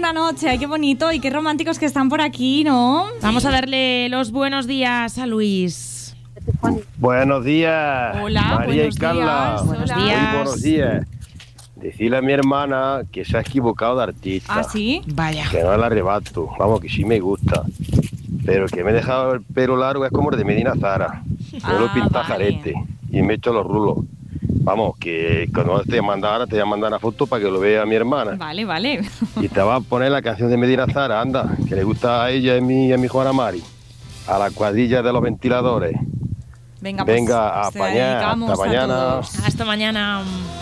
la noche. Ay, qué bonito y qué románticos que están por aquí, ¿no? Vamos a darle los buenos días a Luis. Buenos días. Hola, María buenos y Carla. días. Buenos Hola. días. Muy buenos días. Decirle a mi hermana que se ha equivocado de artista. ¿Ah, sí? Vaya. Que no la arrebato. Vamos, que sí me gusta. Pero el que me he dejado el pelo largo es como el de Medina Zara. Yo lo pinta vale. jarete y me echo los rulos. Vamos, que cuando te voy a mandar una foto para que lo vea mi hermana. Vale, vale. Y te va a poner la canción de Medina Zara, anda, que le gusta a ella y a mi Juana Mari. A la cuadrilla de los ventiladores. Venga, pues, Venga, a te apañar. dedicamos Hasta a mañana. todos. Hasta mañana.